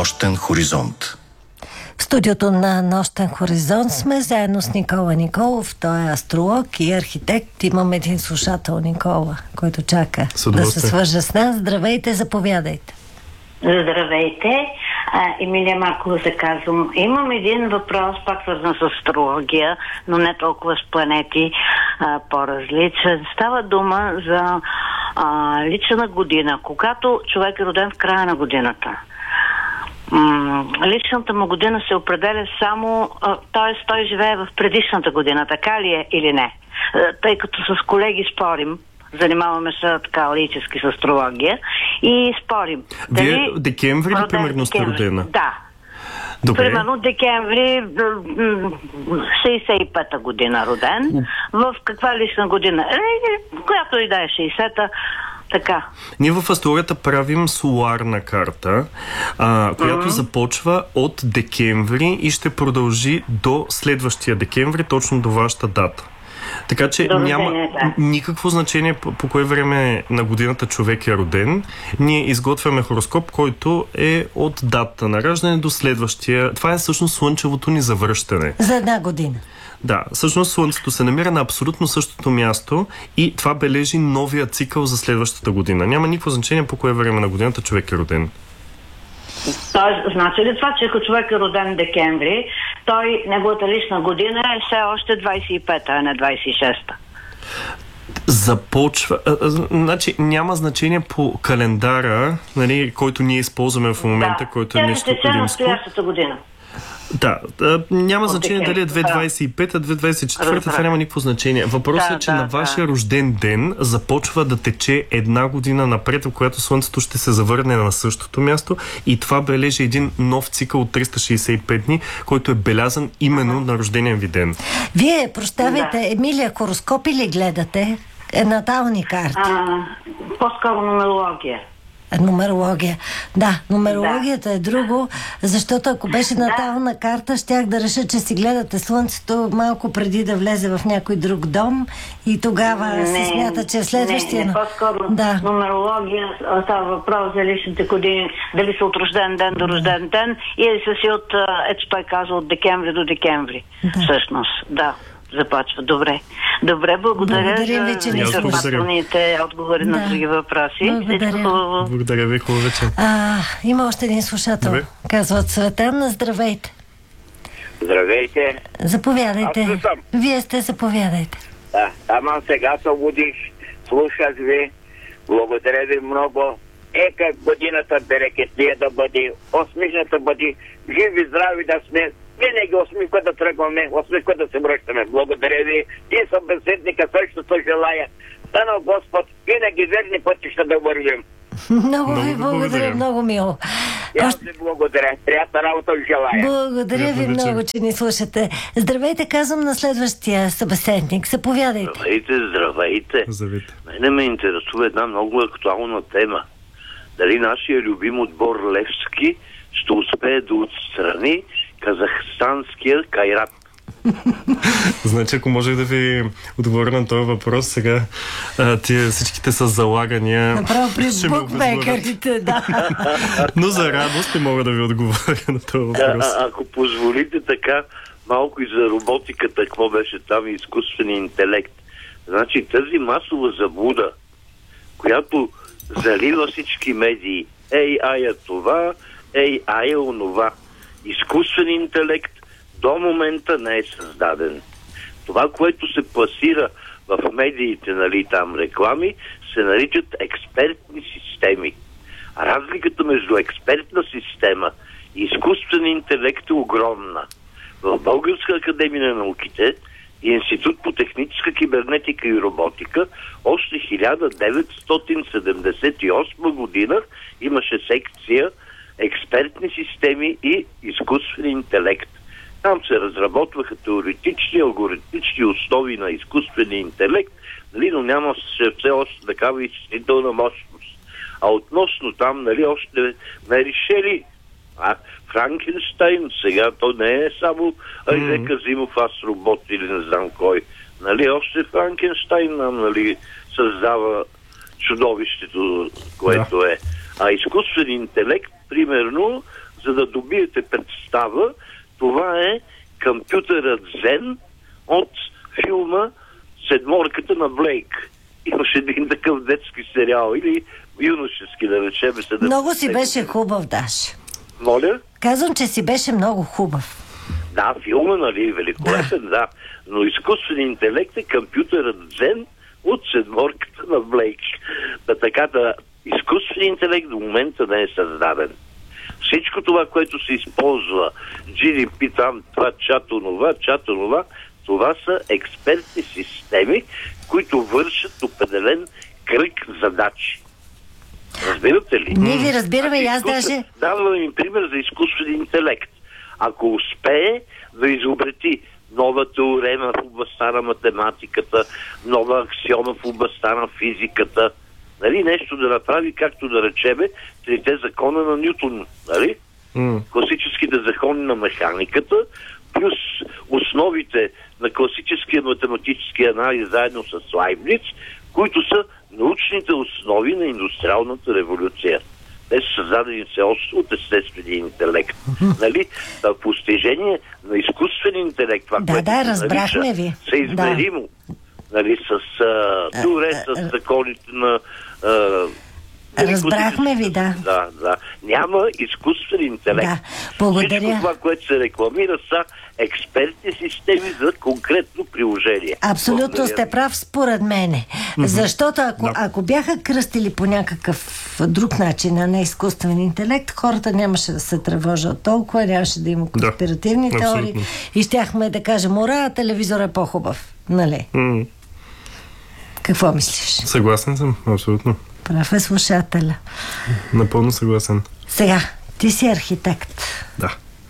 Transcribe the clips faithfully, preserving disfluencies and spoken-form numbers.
Нощен хоризонт. В студиото на Нощен хоризонт сме заедно с Никола Николов. Той е астролог и архитект. Имам един слушател, Никола, който чака да се свърже с нас. Здравейте, заповядайте. Здравейте. А, Емилия Маркова се казвам. Имам един въпрос, пак свързан с астрология, но не толкова с планети, а, по-различен. Става дума за а, лична година. Когато човек е роден в края на годината, м- личната му година се определя само, т.е. той живее в предишната година, така ли е или не? А, тъй като с колеги спорим, занимаваме се така лаически с астрология и спорим. Вие дали декември ли примерно сте родена? Да. Добре. Примерно декември шейсет и пета година роден. В каква лична година? Е, която и да е шейсета. Така. Ние в астрологията правим соларна карта, а, която mm-hmm. започва от декември и ще продължи до следващия декември, точно до вашата дата. Така че Добре, няма да. никакво значение по, по кое време на годината човек е роден. Ние изготвяме хороскоп, който е от дата на раждане до следващия. Това е всъщност слънчевото ни завръщане. За една година. Да, всъщност Слънцето се намира на абсолютно същото място и това бележи новия цикъл за следващата година. Няма никакво значение по кое време на годината човек е роден. Тоест, значи ли това, че ако човек е роден декември, той, неговата лична година е все още двайсет и пета, а не двайсет и шеста? Започва... А, а, значи няма значение по календара, нали, който ние използваме в момента, да. който е Тя нещо римско. Настоящата година. Да, да, няма значение дали е две хиляди двайсет и пета, две хиляди двайсет и четвърта, това няма никакво значение. Въпросът да, е, че да, на вашия да. рожден ден започва да тече една година напред, в която Слънцето ще се завърне на същото място и това бележи един нов цикъл от триста шейсет и пет дни, който е белязан именно на рождения ви ден. Вие, прощавайте, да. Емилия, хороскопи ли гледате? Е, натални карти? А, по-скоро нумерология. Нумерология. Да, нумерологията да. е друго, защото ако беше натална да. карта, щях да реша, че си гледате Слънцето малко преди да влезе в някой друг дом и тогава не, се смята, че е следващия. Не, не, по-скоро да. нумерология става въпрос за личните години, дали са от рожден ден до рожден ден или са си от, ето той каза, от декември до декември. Да. Всъщност, да. Започва. Добре. Добре, благодаря, благодаря ви, че за информативните отговори да. на други въпроси. Благодаря. Благодаря ви, хубаво вечер. Има още един слушател. Добре. Казва от Цветан. Здравейте. Здравейте. Заповядайте. Аз съм. Вие сте, заповядайте. Да, ама сега се будих, слушах ви. Благодаря ви много. Ека годината берекетлия да бъде, осмишната бъде, живи, здрави да сме. Винаги осмиква да тръгваме, осмиква да се връщаме. Благодаря ви и събеседника същото желая. Дано Господ винаги верни пътища да вървим. Много ви благодаря, много мило. Аз ви благодаря. Приятна работа ви желая. Благодаря ви много, че ни слушате. Здравейте, казвам на следващия събеседник. Заповядайте. Здравейте, здравейте. Здравейте. Мене ме интересува една много актуална тема. Дали нашия любим отбор Левски ще успее да отстрани казахстанския Кайрат. Значи, ако можех да ви отговоря на този въпрос, сега а, тия всичките са залагания. Направо при букмекерите, да. Но за радост не мога да ви отговоря на този въпрос. Да, а, ако позволите така малко и за роботиката, какво беше там и изкуствения интелект. Значи тази масова заблуда, която залива всички медии. Ей, ай е това, ей, ай е онова. Изкуствен интелект до момента не е създаден. Това, което се пласира в медиите, нали, там реклами, се наричат експертни системи. А разликата между експертна система и изкуствен интелект е огромна. В Българска академия на науките и Институт по техническа кибернетика и роботика още хиляда деветстотин седемдесет и осма година имаше секция експертни системи и изкуствен интелект. Там се разработваха теоретични, алгоритмични основи на изкуствения интелект, нали, но няма все още такава изчислителна мощност. А относно там, нали, още Мери Шели, а Франкенщайн, сега то не е само Айзе Казимов, аз робот или не знам кой. Нали, още Франкенщайн нам, нали, създава чудовището, което да. е. А изкуствен интелект, примерно, за да добиете представа, това е компютърът Зен от филма Седморката на Блейк. Имаше един такъв детски сериал или юношески, да речем. Много си беше хубав, Даш. Моля? Казвам, че си беше много хубав. Да, филма, нали, великолепен, да. да. Но изкуственият интелект е компютърът Зен от Седморката на Блейк. Да, така да, изкуственият интелект до момента не е създаден. Всичко това, което се използва, джи ди пи там, това, чат, онова, чат, онова, това са експертни системи, които вършат определен кръг задачи. Разбирате ли? Ние ви разбираме и аз изкуство... даже... Давам им пример за изкуствен интелект. Ако успее да изобрети нова теорема в областта на математиката, нова аксиома в областта на физиката, нали, нещо да направи, както да речеме, трите закона на Нютон, нали? Mm. Класическите закони на механиката, плюс основите на класическия математически анализ заедно с Лайбниц, които са научните основи на индустриалната революция. Те са създадени все още от естествения интелект. Mm-hmm. Нали? Постижение на изкуствен интелект, това, да, което да, разбрахме нарича, ви. се измеримо. Да. Нали, с а, туре, с законите на... А, разбрахме ви, да. Да, да. Няма изкуствен интелект. Да, благодаря. Всичко това, което се рекламира, са експертни системи за конкретно приложение. Абсолютно благодаря. Сте прав, според мене. Mm-hmm. Защото ако, да. ако бяха кръстили по някакъв друг начин, а не изкуствен интелект, хората нямаше да се тревожат толкова, нямаше да има конспиративни да, теории абсолютно. И щяхме да кажем, ура, телевизор е по-хубав. Нали? Mm. Какво мислиш? Съгласен съм, абсолютно. Прав е слушателя. Напълно съгласен. Сега, ти си архитект. Да.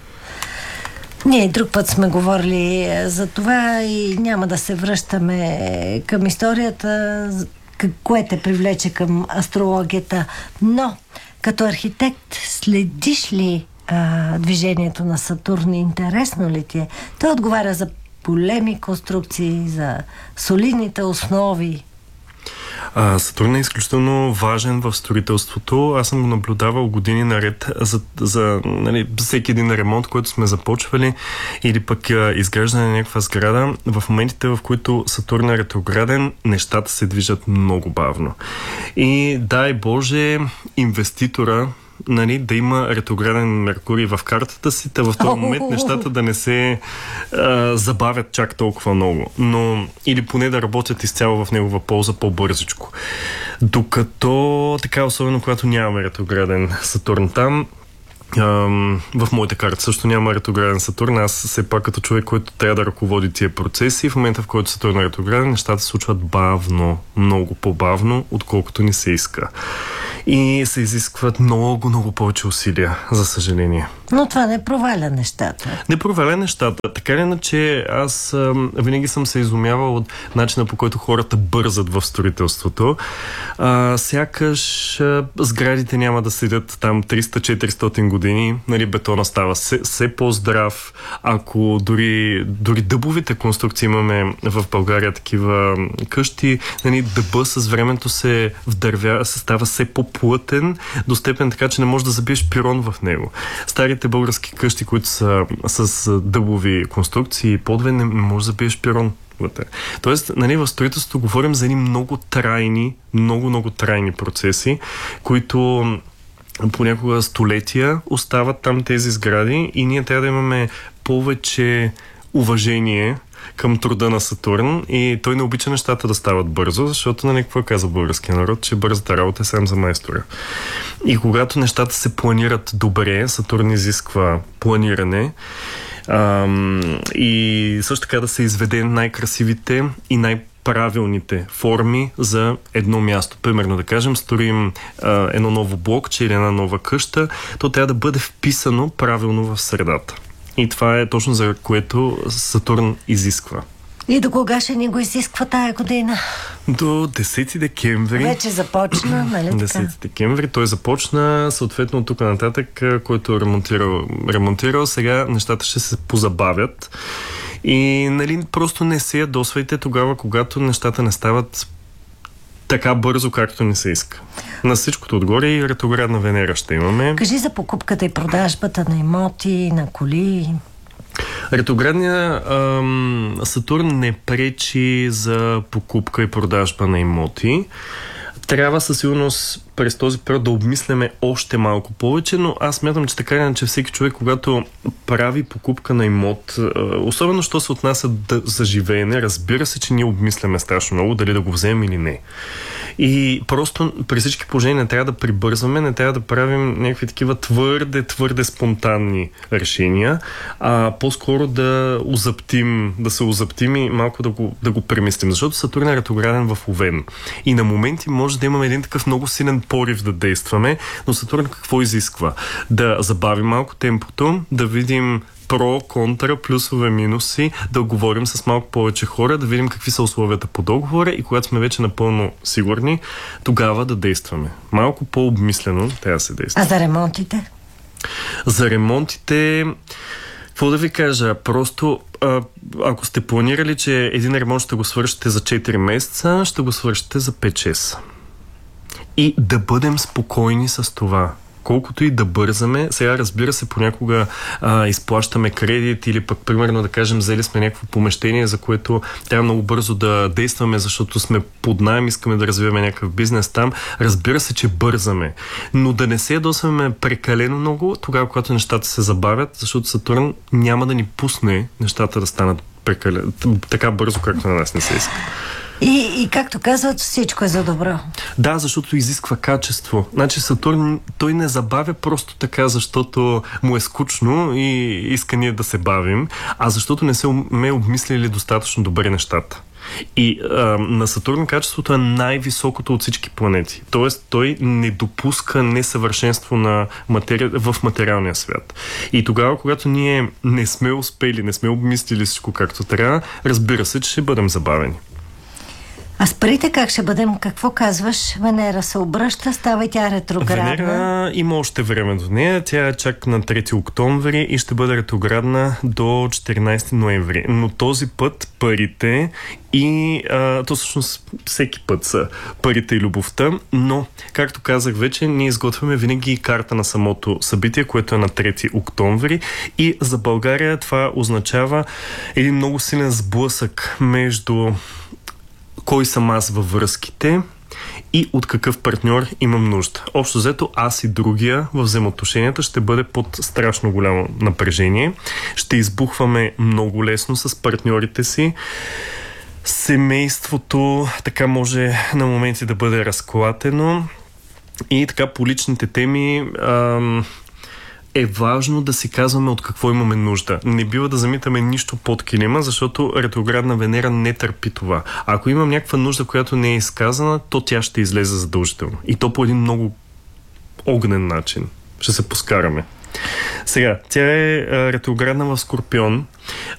Ние друг път сме говорили за това и няма да се връщаме към историята, кое те привлече към астрологията. Но, като архитект, следиш ли а, движението на Сатурн? Интересно ли ти е? Той отговаря за големи конструкции, за солидните основи. А, Сатурн е изключително важен в строителството. Аз съм го наблюдавал години наред за, за нали, всеки един ремонт, който сме започвали или пък а, изграждане на някаква сграда. В моментите, в които Сатурн е ретрограден, нещата се движат много бавно. И дай Боже, инвеститора, нали, да има ретрограден Меркурий в картата си, та в този момент нещата да не се а, забавят чак толкова много. Но или поне да работят изцяло в негова полза по-бързичко. Докато, така, особено когато нямаме ретрограден Сатурн там, Um, в моята карта също няма ретрограден Сатурн. Аз все пак като човек, който трябва да ръководи тия процеси, в момента в който Сатурн е ретрограден, нещата се случват бавно, много по-бавно, отколкото ни се иска. И се изискват много, много повече усилия, за съжаление. Но това не проваля нещата. Не проваля нещата. Така или иначе, аз ам, винаги съм се изумявал от начина, по който хората бързат в строителството. А, сякаш а, сградите няма да седят там триста-четиристотин години, нали, бетона става все, все по-здрав. Ако дори, дори дъбовите конструкции имаме в България такива къщи, нали, дъба с времето се вдървя, се става все по-плътен, до степен така, че не можеш да забиеш пирон в него. Старите български къщи, които са с дъбови конструкции, подве не можеш да забиеш пирон. Тоест, нали, в строителството говорим за едни много трайни, много, много трайни процеси, които понякога столетия остават там тези сгради и ние трябва да имаме повече уважение към труда на Сатурн и той не обича нещата да стават бързо, защото, нали, какво каза българския народ, че бързата работа е сам за майстора. И когато нещата се планират добре, Сатурн изисква планиране ам, и също така да се изведе най-красивите и най- правилните форми за едно място. Примерно, да кажем, строим а, едно ново блокче или една нова къща, то трябва да бъде вписано правилно в средата. И това е точно за което Сатурн изисква. И до кога ще ни го изисква тая година? До десети декември. Вече започна, нали така? десети декември. Той започна, съответно от тук нататък, който е ремонтирал, ремонтирал. Сега нещата ще се позабавят. И, нали, просто не се ядосвайте тогава, когато нещата не стават така бързо, както не се иска. На всичкото отгоре и ретроградна Венера ще имаме. Кажи за покупката и продажбата на имоти, на коли. Ретроградния ам, Сатурн не пречи за покупка и продажба на имоти. Трябва със сигурност през този период да обмисляме още малко повече, но аз смятам, че така иначе всеки човек, когато прави покупка на имот, особено що се отнася за живеене, разбира се, че ние обмисляме страшно много дали да го вземем или не. И просто при всички положения не трябва да прибързваме, не трябва да правим някакви такива твърде, твърде спонтанни решения, а по-скоро да озаптим, да се озаптим и малко да го, да го премислим, защото Сатурн е ретрограден в Овен. И на моменти може да имаме един такъв много силен порив да действаме, но Сатурн какво изисква? Да забавим малко темпото, да видим про, контра, плюсове, минуси, да говорим с малко повече хора, да видим какви са условията по договора и когато сме вече напълно сигурни, тогава да действаме. Малко по-обмислено трябва да се действа. А за ремонтите? За ремонтите... Какво да ви кажа? Просто а, ако сте планирали, че един ремонт ще го свършите за четири месеца, ще го свършите за пет-шест. И да бъдем спокойни с това. Колкото и да бързаме, сега разбира се, понякога а, изплащаме кредит или пък, примерно, да кажем, взели сме някакво помещение, за което трябва много бързо да действаме, защото сме под наем, искаме да развиваме някакъв бизнес там. Разбира се, че бързаме. Но да не се ядосваме прекалено много, тогава, когато нещата се забавят, защото Сатурн няма да ни пусне нещата да станат прекалено, така бързо, както на нас не се иска. И, и както казват, всичко е за добро. Да, защото изисква качество. Значи Сатурн, той не забавя просто така, защото му е скучно и иска ние да се бавим, а защото не сме обмислили достатъчно добре нещата. И а, на Сатурн качеството е най-високото от всички планети. Тоест той не допуска несъвършенство на матери... в материалния свят. И тогава, когато ние не сме успели, не сме обмислили всичко както трябва, разбира се, че ще бъдем забавени. А с парите как ще бъдем? Какво казваш? Венера се обръща, става и тя ретроградна. Венера има още време до нея. Тя е чак на трети октомври и ще бъде ретроградна до четиринайсети ноември. Но този път парите и а, то всъщност всеки път са парите и любовта, но, както казах вече, ние изготвяме винаги карта на самото събитие, което е на трети октомври и за България това означава един много силен сблъсък между кой съм аз във връзките и от какъв партньор имам нужда. Общо взето, аз и другия в взаимоотношенията ще бъде под страшно голямо напрежение. Ще избухваме много лесно с партньорите си. Семейството така може на моменти да бъде разклатено и така по личните теми ам, е важно да си казваме от какво имаме нужда. Не бива да замитаме нищо под килима, защото ретроградна Венера не търпи това. Ако имам някаква нужда, която не е изказана, то тя ще излезе задължително. И то по един много огнен начин. Ще се поскараме. Сега, тя е ретроградна в Скорпион.